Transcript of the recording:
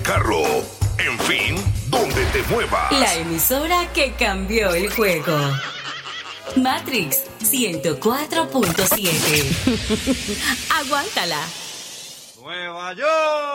carro, en fin, donde te muevas. La emisora que cambió el juego. Matrix 104.7. Aguántala. Nueva York.